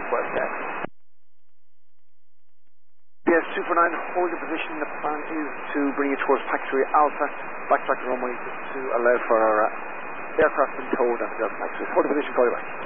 Southwest X. Yes, 249, hold your position. The plan is to bring you towards Taxiway Alpha, backtrack the runway to allow for our aircraft being towed and the taxiway. Hold your position, call you back.